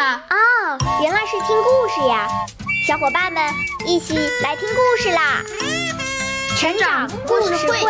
啦！ 哦，原来是听故事呀！小伙伴们，一起来听故事啦！ 成长故事会，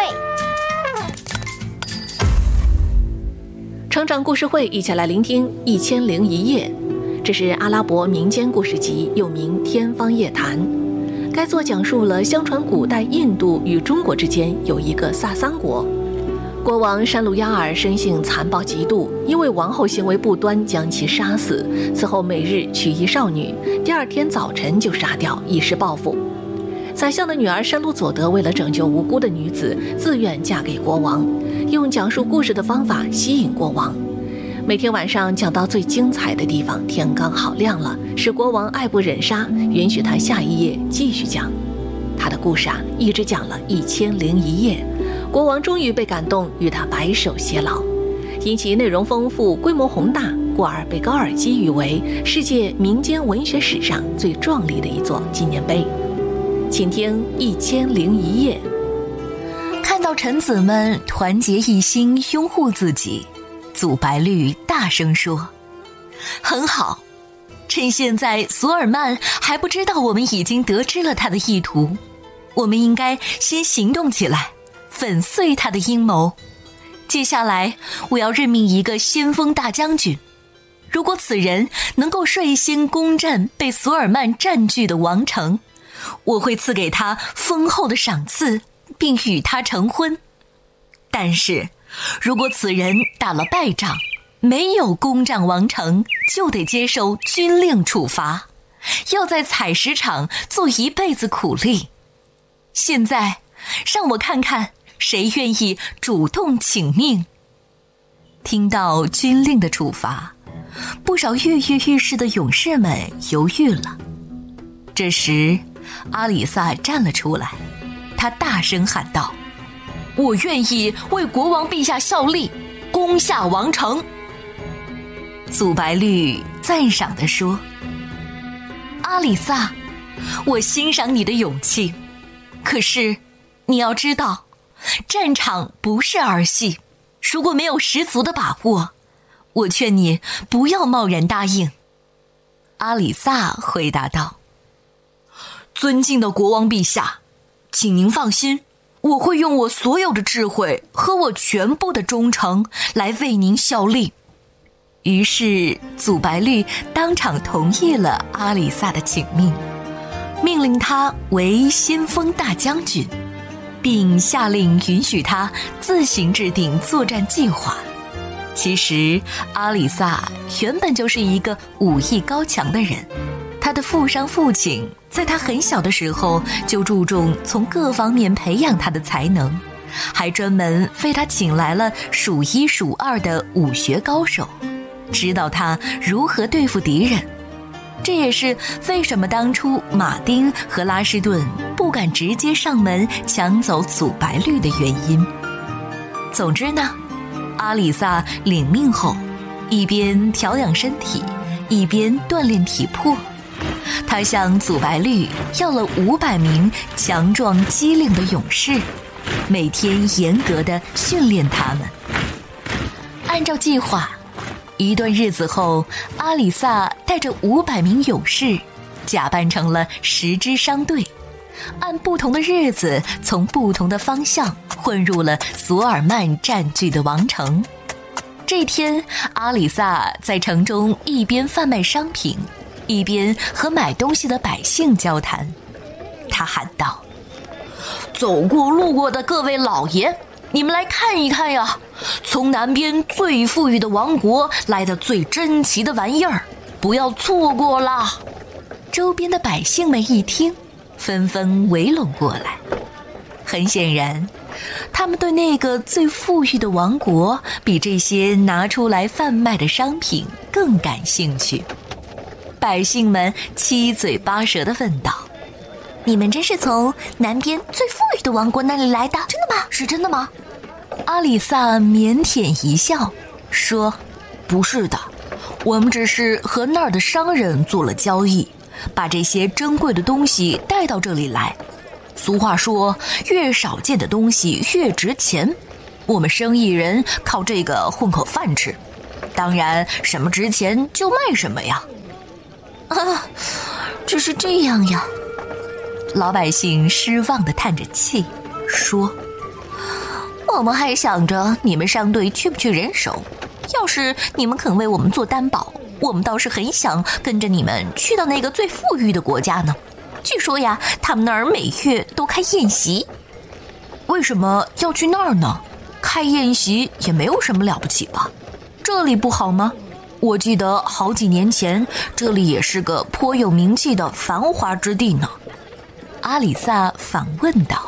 成长故事会，一起来聆听《1001夜》。这是阿拉伯民间故事集，又名《天方夜谭》。该作讲述了相传古代印度与中国之间有一个萨桑国。国王山鲁亚尔生性残暴极度，因为王后行为不端，将其杀死。此后每日娶一少女，第二天早晨就杀掉，以示报复。宰相的女儿山鲁佐德为了拯救无辜的女子，自愿嫁给国王，用讲述故事的方法吸引国王。每天晚上讲到最精彩的地方，天刚好亮了，使国王爱不忍杀，允许他下一夜继续讲。他的故事一直讲了1001夜。国王终于被感动，与他白首偕老。因其内容丰富、规模宏大，故而被高尔基誉为世界民间文学史上最壮丽的一座纪念碑。请听1001夜。 看到臣子们团结一心，拥护自己，祖白律大声说：“很好，趁现在索尔曼还不知道我们已经得知了他的意图，我们应该先行动起来，粉碎他的阴谋。接下来我要任命一个先锋大将军，如果此人能够率先攻占被索尔曼占据的王城，我会赐给他丰厚的赏赐，并与他成婚。但是如果此人打了败仗，没有攻占王城，就得接受军令处罚，要在采石场做一辈子苦力。现在让我看看谁愿意主动请命。”听到军令的处罚，不少跃跃欲试的勇士们犹豫了。这时阿里萨站了出来，他大声喊道：“我愿意为国王陛下效力，攻下王城。”祖白律赞赏地说：“阿里萨，我欣赏你的勇气，可是你要知道，战场不是儿戏，如果没有十足的把握，我劝你不要贸然答应。”阿里萨回答道：“尊敬的国王陛下，请您放心，我会用我所有的智慧和我全部的忠诚来为您效力。”于是祖白律当场同意了阿里萨的请命，命令他为先锋大将军，并下令允许他自行制定作战计划。其实阿里萨原本就是一个武艺高强的人，他的父上父亲在他很小的时候就注重从各方面培养他的才能，还专门为他请来了数一数二的武学高手，指导他如何对付敌人。这也是为什么当初马丁和拉什顿不敢直接上门抢走祖白律的原因。总之呢，阿里萨领命后，一边调养身体，一边锻炼体魄。他向祖白律要了500名强壮机灵的勇士，每天严格地训练他们。按照计划，一段日子后，阿里萨带着500名勇士，假扮成了10支商队，按不同的日子从不同的方向混入了索尔曼占据的王城。这天，阿里萨在城中一边贩卖商品，一边和买东西的百姓交谈。他喊道：“走过路过的各位老爷，你们来看一看呀，从南边最富裕的王国来的最珍奇的玩意儿，不要错过了。”周边的百姓们一听，纷纷围拢过来。很显然，他们对那个最富裕的王国比这些拿出来贩卖的商品更感兴趣。百姓们七嘴八舌地问道：“你们真是从南边最富裕的王国那里来的？真的吗？是真的吗？”阿里萨腼腆一笑说：“不是的，我们只是和那儿的商人做了交易，把这些珍贵的东西带到这里来。俗话说，越少见的东西越值钱，我们生意人靠这个混口饭吃，当然什么值钱就卖什么呀。 只是这样呀。老百姓失望地叹着气说，我们还想着你们商队缺不缺人手，要是你们肯为我们做担保，我们倒是很想跟着你们去到那个最富裕的国家呢。据说呀，他们那儿每月都开宴席。为什么要去那儿呢？开宴席也没有什么了不起吧？这里不好吗？我记得好几年前，这里也是个颇有名气的繁华之地呢。阿里萨反问道。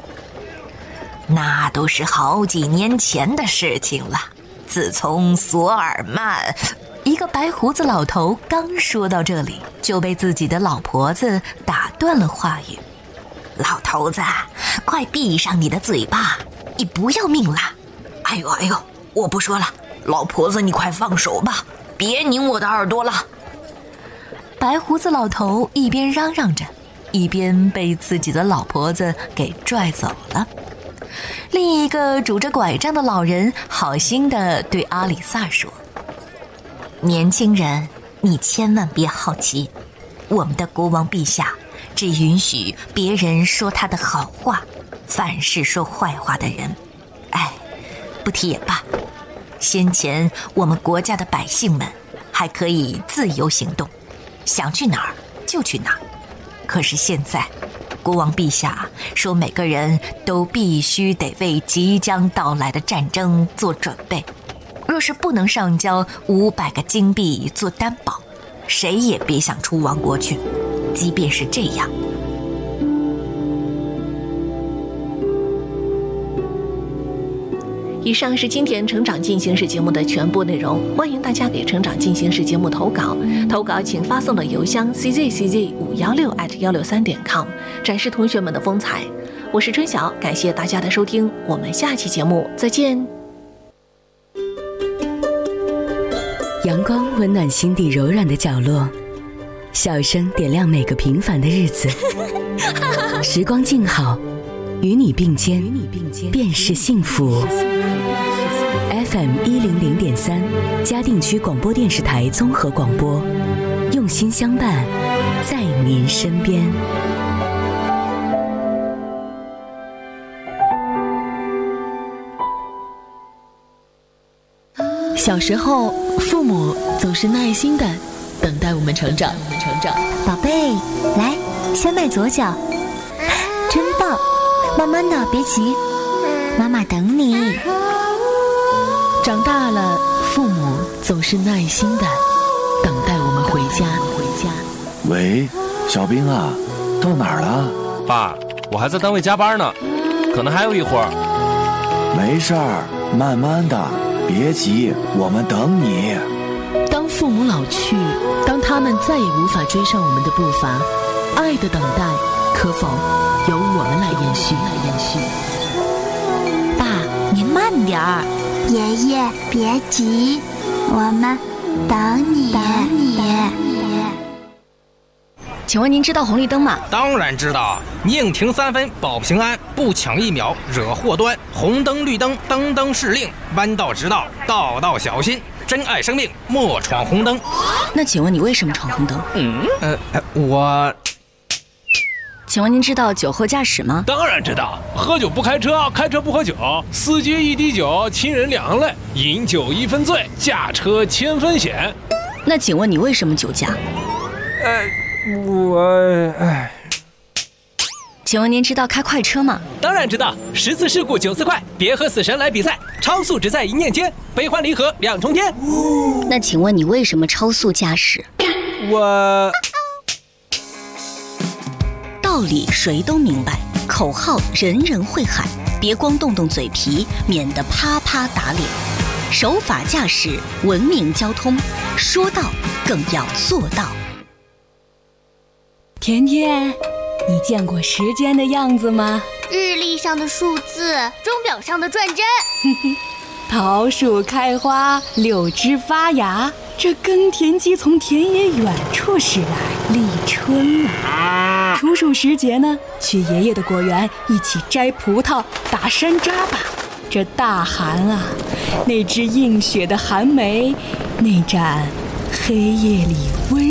那都是好几年前的事情了。自从索尔曼，一个白胡子老头刚说到这里，就被自己的老婆子打断了话语。老头子，快闭上你的嘴巴，你不要命了。哎呦，我不说了，老婆子你快放手吧，别拧我的耳朵了。白胡子老头一边嚷嚷着，一边被自己的老婆子给拽走了。另一个拄着拐杖的老人好心地对阿里萨说，年轻人，你千万别好奇，我们的国王陛下只允许别人说他的好话，凡是说坏话的人，不提也罢。先前我们国家的百姓们还可以自由行动，想去哪儿就去哪儿。可是现在，国王陛下说每个人都必须得为即将到来的战争做准备。若是不能上交500个金币做担保，谁也别想出王国去。即便是这样， 以上是今天成长进行式节目的全部内容，欢迎大家给成长进行式节目投稿，请发送到邮箱 czcz516@163.com， 展示同学们的风采。我是春晓，感谢大家的收听，我们下期节目再见。 阳光温暖心底柔软的角落，笑声点亮每个平凡的日子。时光静好，与你并肩便是幸福。FM 100.3嘉定区广播电视台综合广播，用心相伴，在您身边。 小时候，父母总是耐心地等待我们成长。 宝贝，来，先迈左脚，真棒！慢慢的，别急，妈妈等你。 长大了，父母总是耐心地等待我们回家。 喂，小兵啊，到哪儿了？ 爸，我还在单位加班呢，可能还有一会儿。 没事儿，慢慢的，别急，我们等你。 当父母老去，当他们再也无法追上我们的步伐，爱的等待可否由我们来延续？ 爸，您慢点儿。 爷爷，别急，我们等你。 请问您知道红绿灯吗？ 当然知道，宁停3分保平安，不抢1秒惹祸端。红灯绿灯，灯灯是令，弯道直道，道道小心。珍爱生命，莫闯红灯。 那请问你为什么闯红灯？ 我…… 请问您知道酒后驾驶吗？ 当然知道，喝酒不开车，开车不喝酒，司机一滴酒，亲人2泪，饮酒1分醉，驾车1000分险。 那请问你为什么酒驾？请问您知道开快车吗？ 当然知道，10次事故9次快，别和死神来比赛，超速只在一念间，悲欢离合2重天。 那请问你为什么超速驾驶？道理谁都明白，口号人人会喊，别光动动嘴皮，免得啪啪打脸。守法驾驶，文明交通，说到更要做到。 甜甜，你见过时间的样子吗？ 日历上的数字，钟表上的转针。 桃树开花，柳枝发芽，这耕田机从田野远处驶来，立春了。处暑时节呢，去爷爷的果园一起摘葡萄、打山楂吧。这大寒啊，那只映雪的寒梅，那盏黑夜里温